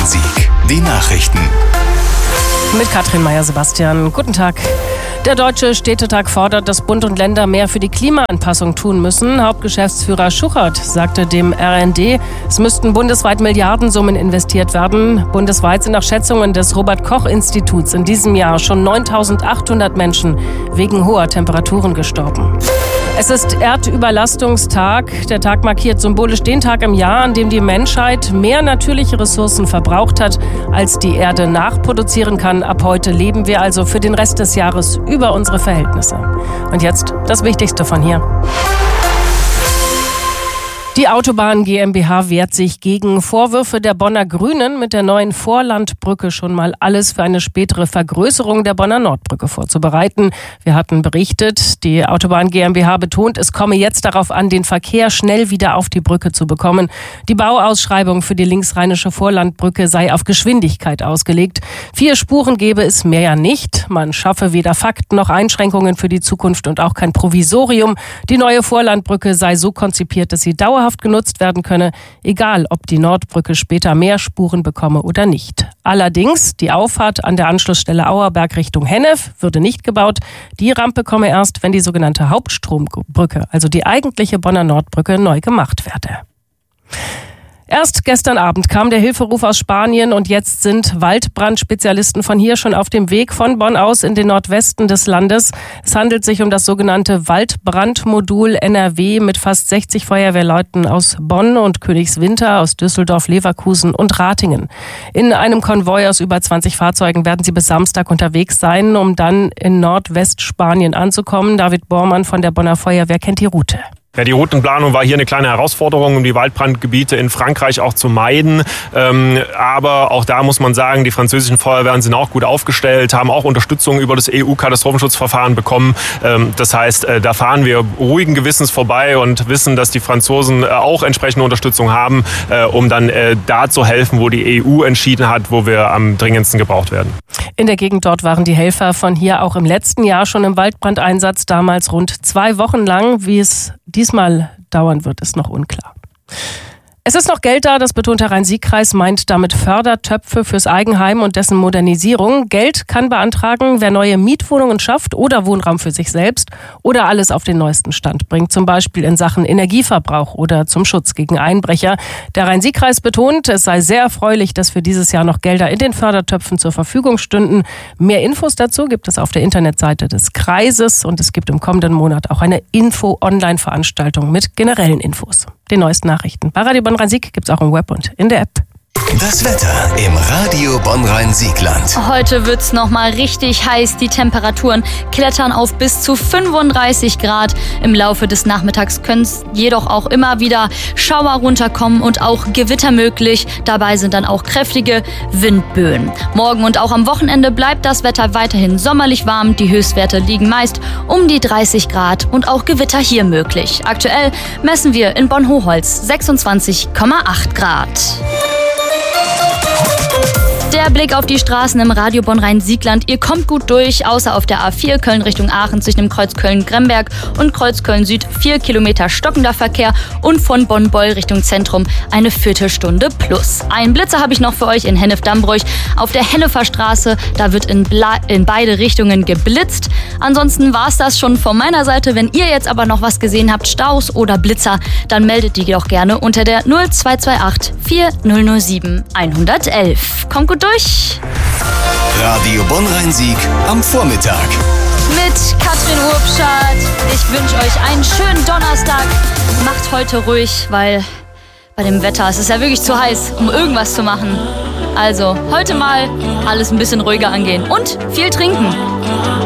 Bonn-Rhein-Sieg. Die Nachrichten. Mit Katrin Meyer-Sebastian. Guten Tag. Der Deutsche Städtetag fordert, dass Bund und Länder mehr für die Klimaanpassung tun müssen. Hauptgeschäftsführer Schuchert sagte dem RND, es müssten bundesweit Milliardensummen investiert werden. Bundesweit sind nach Schätzungen des Robert-Koch-Instituts in diesem Jahr schon 9.800 Menschen wegen hoher Temperaturen gestorben. Es ist Erdüberlastungstag. Der Tag markiert symbolisch den Tag im Jahr, an dem die Menschheit mehr natürliche Ressourcen verbraucht hat, als die Erde nachproduzieren kann. Ab heute leben wir also für den Rest des Jahres über unsere Verhältnisse. Und jetzt das Wichtigste von hier. Die Autobahn GmbH wehrt sich gegen Vorwürfe der Bonner Grünen, mit der neuen Vorlandbrücke schon mal alles für eine spätere Vergrößerung der Bonner Nordbrücke vorzubereiten. Wir hatten berichtet, die Autobahn GmbH betont, es komme jetzt darauf an, den Verkehr schnell wieder auf die Brücke zu bekommen. Die Bauausschreibung für die linksrheinische Vorlandbrücke sei auf Geschwindigkeit ausgelegt. 4 Spuren gebe es mehr ja nicht. Man schaffe weder Fakten noch Einschränkungen für die Zukunft und auch kein Provisorium. Die neue Vorlandbrücke sei so konzipiert, dass sie dauerhaft genutzt werden könne, egal ob die Nordbrücke später mehr Spuren bekomme oder nicht. Allerdings, die Auffahrt an der Anschlussstelle Auerberg Richtung Hennef würde nicht gebaut. Die Rampe komme erst, wenn die sogenannte Hauptstrombrücke, also die eigentliche Bonner Nordbrücke, neu gemacht werde. Erst gestern Abend kam der Hilferuf aus Spanien und jetzt sind Waldbrandspezialisten von hier schon auf dem Weg von Bonn aus in den Nordwesten des Landes. Es handelt sich um das sogenannte Waldbrandmodul NRW mit fast 60 Feuerwehrleuten aus Bonn und Königswinter, aus Düsseldorf, Leverkusen und Ratingen. In einem Konvoi aus über 20 Fahrzeugen werden sie bis Samstag unterwegs sein, um dann in Nordwestspanien anzukommen. David Bormann von der Bonner Feuerwehr kennt die Route. Ja, die Routenplanung war hier eine kleine Herausforderung, um die Waldbrandgebiete in Frankreich auch zu meiden. Aber auch da muss man sagen, die französischen Feuerwehren sind auch gut aufgestellt, haben auch Unterstützung über das EU-Katastrophenschutzverfahren bekommen. Das heißt, da fahren wir ruhigen Gewissens vorbei und wissen, dass die Franzosen auch entsprechende Unterstützung haben, um dann da zu helfen, wo die EU entschieden hat, wo wir am dringendsten gebraucht werden. In der Gegend dort waren die Helfer von hier auch im letzten Jahr schon im Waldbrandeinsatz, damals rund 2 Wochen lang. Wie es diesmal dauern wird, ist noch unklar. Es ist noch Geld da, das betont der Rhein-Sieg-Kreis, meint damit Fördertöpfe fürs Eigenheim und dessen Modernisierung. Geld kann beantragen, wer neue Mietwohnungen schafft oder Wohnraum für sich selbst oder alles auf den neuesten Stand bringt, zum Beispiel in Sachen Energieverbrauch oder zum Schutz gegen Einbrecher. Der Rhein-Sieg-Kreis betont, es sei sehr erfreulich, dass für dieses Jahr noch Gelder in den Fördertöpfen zur Verfügung stünden. Mehr Infos dazu gibt es auf der Internetseite des Kreises und es gibt im kommenden Monat auch eine Info-Online-Veranstaltung mit generellen Infos. Den neuesten Nachrichten bei Radio Bonn-Rhein-Sieg gibt es auch im Web und in der App. Das Wetter im Radio Bonn-Rhein-Siegland. Heute wird's nochmal richtig heiß. Die Temperaturen klettern auf bis zu 35 Grad. Im Laufe des Nachmittags können es jedoch auch immer wieder Schauer runterkommen und auch Gewitter möglich. Dabei sind dann auch kräftige Windböen. Morgen und auch am Wochenende bleibt das Wetter weiterhin sommerlich warm. Die Höchstwerte liegen meist um die 30 Grad und auch Gewitter hier möglich. Aktuell messen wir in Bonn-Hochholz 26,8 Grad. Der Blick auf die Straßen im Radio Bonn-Rhein-Siegland. Ihr kommt gut durch, außer auf der A4 Köln Richtung Aachen zwischen dem Kreuz Köln-Gremberg und Kreuz Köln-Süd 4 Kilometer stockender Verkehr und von Bonn-Beul Richtung Zentrum eine Viertelstunde plus. Einen Blitzer habe ich noch für euch in Hennef-Dambruch auf der Hennefer Straße. Da wird in beide Richtungen geblitzt. Ansonsten war es das schon von meiner Seite. Wenn ihr jetzt aber noch was gesehen habt, Staus oder Blitzer, dann meldet die doch gerne unter der 0228 4007 111. Kommt gut durch. Radio Bonn-Rhein-Sieg am Vormittag. Mit Katrin Urbschat. Ich wünsche euch einen schönen Donnerstag. Macht heute ruhig, weil bei dem Wetter es ist ja wirklich zu heiß, um irgendwas zu machen. Also heute mal alles ein bisschen ruhiger angehen und viel trinken.